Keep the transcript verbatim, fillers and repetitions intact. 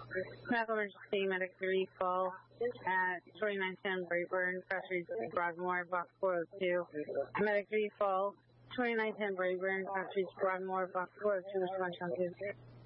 Medical emergency, medic three, call at twenty-nine ten Brayburn, Factory Broadmoor, box four oh two. Medic three, fall, twenty-nine ten Brayburn, Factory Broadmoor, box four oh two, response on two.